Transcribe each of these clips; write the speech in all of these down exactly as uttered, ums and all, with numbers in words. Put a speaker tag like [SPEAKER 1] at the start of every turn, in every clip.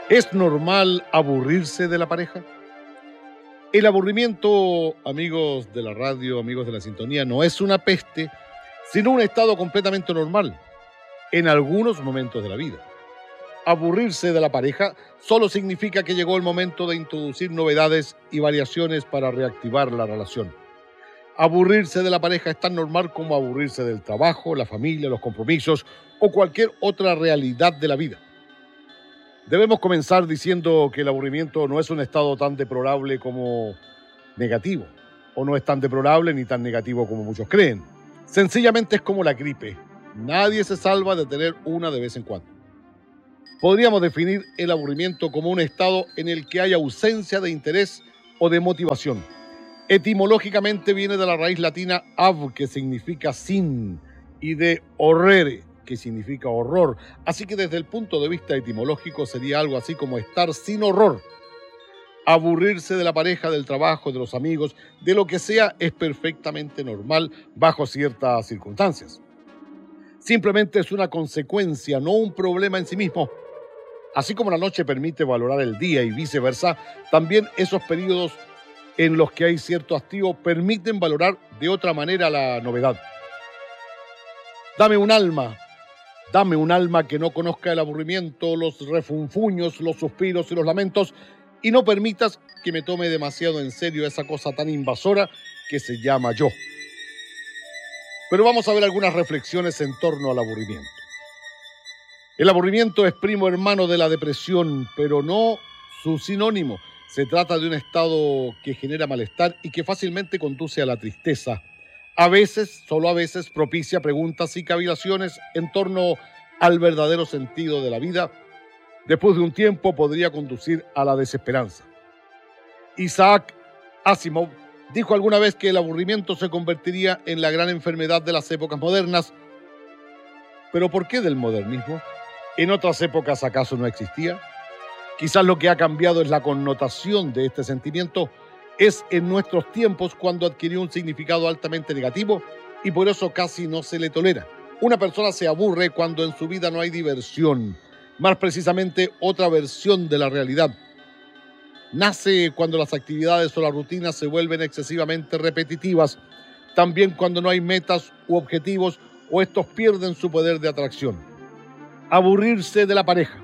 [SPEAKER 1] ¿Es normal aburrirse de la pareja? El aburrimiento, amigos de la radio, amigos de la sintonía, no es una peste, sino un estado completamente normal en algunos momentos de la vida. Aburrirse de la pareja solo significa que llegó el momento de introducir novedades y variaciones para reactivar la relación. Aburrirse de la pareja es tan normal como aburrirse del trabajo, la familia, los compromisos o cualquier otra realidad de la vida. Debemos comenzar diciendo que el aburrimiento no es un estado tan deplorable como negativo, o no es tan deplorable ni tan negativo como muchos creen. Sencillamente es como la gripe. Nadie se salva de tener una de vez en cuando. Podríamos definir el aburrimiento como un estado en el que hay ausencia de interés o de motivación. Etimológicamente viene de la raíz latina ab, que significa sin, y de horrere, que significa horror. Así que desde el punto de vista etimológico sería algo así como estar sin horror. Aburrirse de la pareja, del trabajo, de los amigos, de lo que sea, es perfectamente normal bajo ciertas circunstancias. Simplemente es una consecuencia, no un problema en sí mismo. Así como la noche permite valorar el día y viceversa, también esos periodos en los que hay cierto hastío permiten valorar de otra manera la novedad. Dame un alma, dame un alma que no conozca el aburrimiento, los refunfuños, los suspiros y los lamentos, y no permitas que me tome demasiado en serio esa cosa tan invasora que se llama yo. Pero vamos a ver algunas reflexiones en torno al aburrimiento. El aburrimiento es primo hermano de la depresión, pero no su sinónimo. Se trata de un estado que genera malestar y que fácilmente conduce a la tristeza. A veces, solo a veces, propicia preguntas y cavilaciones en torno al verdadero sentido de la vida. Después de un tiempo podría conducir a la desesperanza. Isaac Asimov dijo alguna vez que el aburrimiento se convertiría en la gran enfermedad de las épocas modernas. ¿Pero por qué del modernismo? ¿En otras épocas acaso no existía? Quizás lo que ha cambiado es la connotación de este sentimiento. Es en nuestros tiempos cuando adquirió un significado altamente negativo y por eso casi no se le tolera. Una persona se aburre cuando en su vida no hay diversión, más precisamente otra versión de la realidad. Nace cuando las actividades o las rutinas se vuelven excesivamente repetitivas, también cuando no hay metas u objetivos o estos pierden su poder de atracción. Aburrirse de la pareja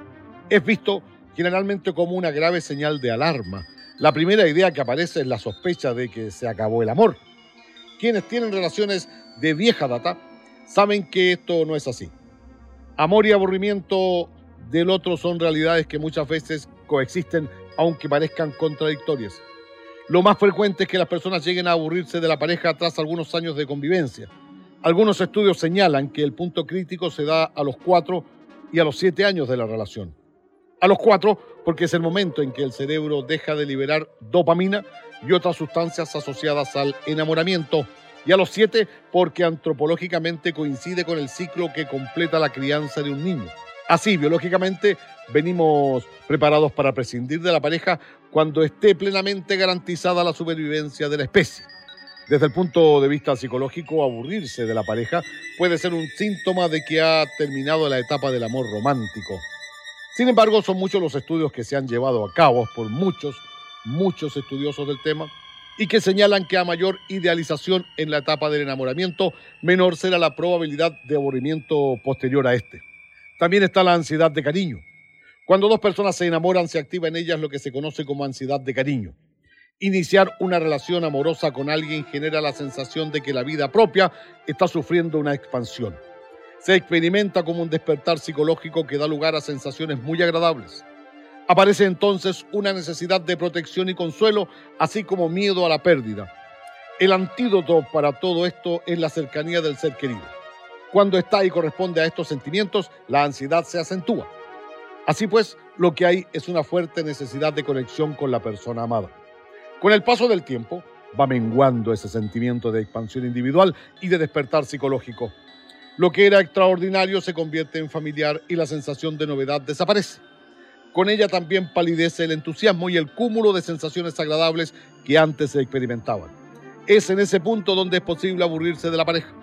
[SPEAKER 1] es visto generalmente como una grave señal de alarma. La primera idea que aparece es la sospecha de que se acabó el amor. Quienes tienen relaciones de vieja data saben que esto no es así. Amor y aburrimiento del otro son realidades que muchas veces coexisten, aunque parezcan contradictorias. Lo más frecuente es que las personas lleguen a aburrirse de la pareja tras algunos años de convivencia. Algunos estudios señalan que el punto crítico se da a los cuatro y a los siete años de la relación. A los cuatro, porque es el momento en que el cerebro deja de liberar dopamina y otras sustancias asociadas al enamoramiento. Y a los siete, porque antropológicamente coincide con el ciclo que completa la crianza de un niño. Así, biológicamente, venimos preparados para prescindir de la pareja cuando esté plenamente garantizada la supervivencia de la especie. Desde el punto de vista psicológico, aburrirse de la pareja puede ser un síntoma de que ha terminado la etapa del amor romántico. Sin embargo, son muchos los estudios que se han llevado a cabo por muchos, muchos estudiosos del tema y que señalan que a mayor idealización en la etapa del enamoramiento, menor será la probabilidad de aburrimiento posterior a este. También está la ansiedad de cariño. Cuando dos personas se enamoran, se activa en ellas lo que se conoce como ansiedad de cariño. Iniciar una relación amorosa con alguien genera la sensación de que la vida propia está sufriendo una expansión. Se experimenta como un despertar psicológico que da lugar a sensaciones muy agradables. Aparece entonces una necesidad de protección y consuelo, así como miedo a la pérdida. El antídoto para todo esto es la cercanía del ser querido. Cuando está y corresponde a estos sentimientos, la ansiedad se acentúa. Así pues, lo que hay es una fuerte necesidad de conexión con la persona amada. Con el paso del tiempo, va menguando ese sentimiento de expansión individual y de despertar psicológico. Lo que era extraordinario se convierte en familiar y la sensación de novedad desaparece. Con ella también palidece el entusiasmo y el cúmulo de sensaciones agradables que antes se experimentaban. Es en ese punto donde es posible aburrirse de la pareja.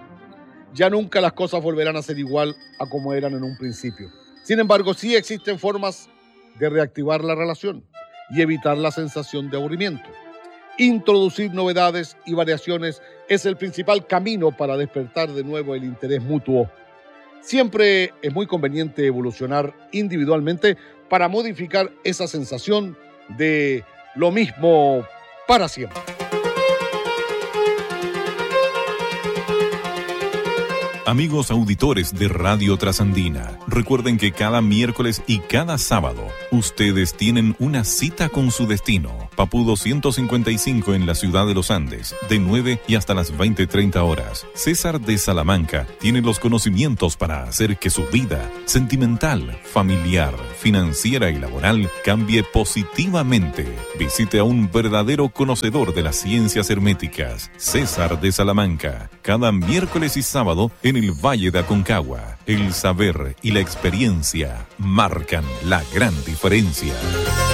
[SPEAKER 1] Ya nunca las cosas volverán a ser igual a como eran en un principio. Sin embargo, sí existen formas de reactivar la relación y evitar la sensación de aburrimiento. Introducir novedades y variaciones es el principal camino para despertar de nuevo el interés mutuo. Siempre es muy conveniente evolucionar individualmente para modificar esa sensación de lo mismo para siempre.
[SPEAKER 2] Amigos auditores de Radio Trasandina, recuerden que cada miércoles y cada sábado ustedes tienen una cita con su destino. Papudo ciento cincuenta y cinco en la ciudad de Los Andes, de nueve y hasta las veinte treinta horas. César de Salamanca tiene los conocimientos para hacer que su vida sentimental, familiar, financiera y laboral cambie positivamente. Visite a un verdadero conocedor de las ciencias herméticas, César de Salamanca, cada miércoles y sábado en el Valle de Aconcagua. El saber y la experiencia marcan la gran diferencia.